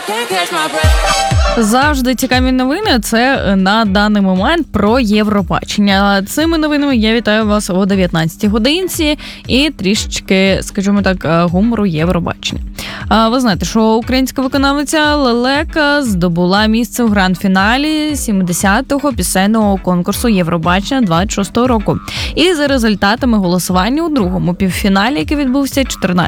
Завжди цікаві новини – це на даний момент про Євробачення. Цими новинами я вітаю вас о 19-й годинці і трішечки, скажімо так, гумору Євробачення. Ви знаєте, що українська виконавиця Лелека здобула місце у гранд-фіналі 70-го пісенного конкурсу Євробачення 26-го року. І за результатами голосування у другому півфіналі, який відбувся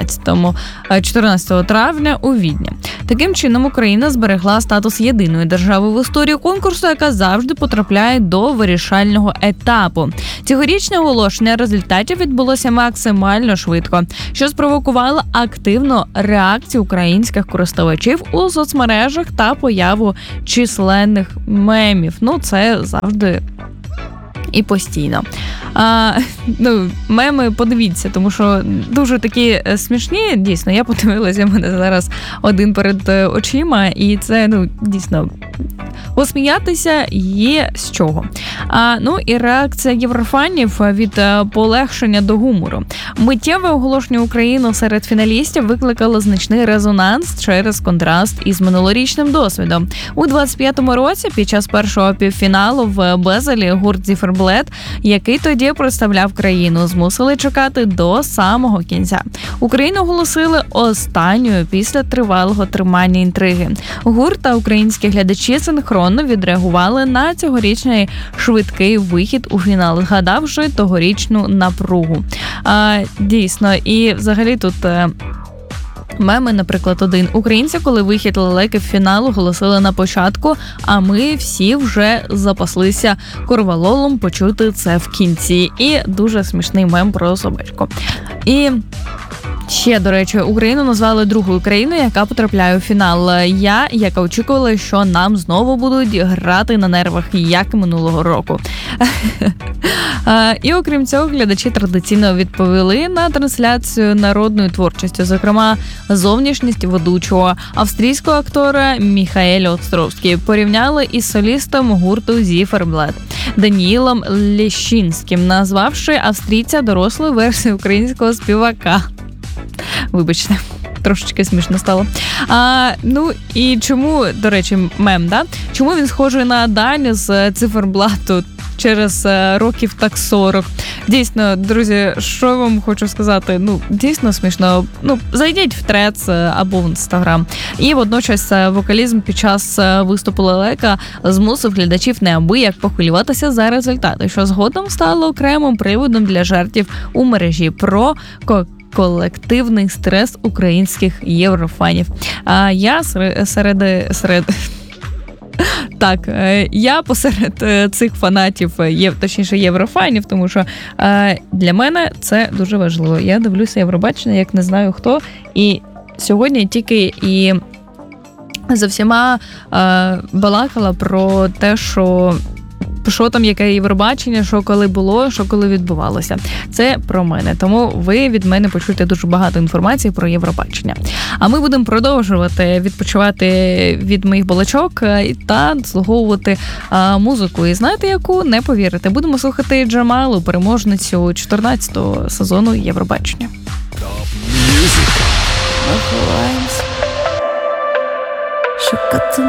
14 травня у Відні. Таким чином, Україна зберегла статус єдиної держави в історії конкурсу, яка завжди потрапляє до вирішального етапу. Цьогорічне оголошення результатів відбулося максимально швидко, що спровокувало активну реакцію українських користувачів у соцмережах та появу численних мемів. Це завжди і постійно. Меми подивіться, тому що дуже такі смішні, дійсно, я подивилася, в мене зараз один перед очима, і це, дійсно, посміятися є з чого. І реакція єврофанів від полегшення до гумору. Миттєве оголошення України серед фіналістів викликало значний резонанс через контраст із минулорічним досвідом. У 25-му році під час першого півфіналу в Безелі гурт Зіферблет, який тоді представляв країну, змусили чекати до самого кінця. Україну оголосили останньою після тривалого тримання інтриги. Гурт та українські глядачі синхронно відреагували на цьогорічний швидкий вихід у фінал, згадавши тогорічну напругу. Дійсно, і взагалі тут меми, наприклад, один. Українці, коли вихід Лелеки в фінал оголосили на початку, а ми всі вже запаслися корвалолом почути це в кінці. І дуже смішний мем про собачку. І ще, до речі, Україну назвали другою країною, яка потрапляє у фінал. Яка очікувала, що нам знову будуть грати на нервах, як минулого року. І окрім цього, глядачі традиційно відповіли на трансляцію народної творчості, зокрема, зовнішність ведучого австрійського актора Міхаеля Островський порівняли із солістом гурту Зіферблет Даніїлом Лещинським, назвавши австрійця дорослою версією українського співака. Вибачте, трошечки смішно стало. І чому, до речі, мем, да? Чому він схожий на Даню з Циферблату через років так 40? Дійсно, друзі, що я вам хочу сказати? Дійсно смішно. Зайдіть в Трец або в Інстаграм. І водночас вокалізм під час виступу Лелека змусив глядачів неабияк похвилюватися за результати, що згодом стало окремим приводом для жартів у мережі про колективний стрес українських єврофанів. Я я посеред цих фанатів, точніше єврофанів, тому що для мене це дуже важливо. Я дивлюся Євробачення, як не знаю хто, і сьогодні тільки і за всіма балакала про те, що там, яке Євробачення, що коли було, що коли відбувалося. Це про мене. Тому ви від мене почуєте дуже багато інформації про Євробачення. А ми будемо продовжувати відпочивати від моїх балачок та слуховувати музику. І знаєте яку? Не повірите. Будемо слухати Джамалу, переможницю 14-го сезону Євробачення. Шукати